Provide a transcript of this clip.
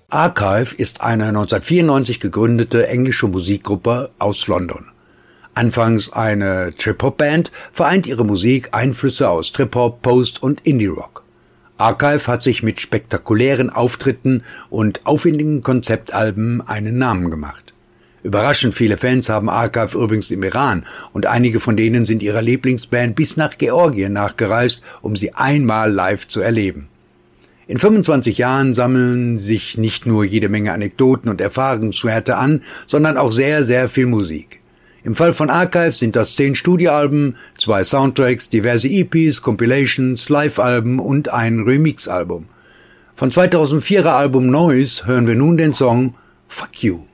Archive ist eine 1994 gegründete englische Musikgruppe aus London. Anfangs eine Trip-Hop-Band, vereint ihre Musik Einflüsse aus Trip-Hop, Post- und Indie-Rock. Archive hat sich mit spektakulären Auftritten und aufwendigen Konzeptalben einen Namen gemacht. Überraschend viele Fans haben Archive übrigens im Iran und einige von denen sind ihrer Lieblingsband bis nach Georgien nachgereist, um sie einmal live zu erleben. In 25 Jahren sammeln sich nicht nur jede Menge Anekdoten und Erfahrungswerte an, sondern auch sehr, sehr viel Musik. Im Fall von Archive sind das 10 Studioalben, 2 Soundtracks, diverse EPs, Compilations, Live-Alben und ein Remix-Album. Von 2004er Album Noise hören wir nun den Song Fuck You.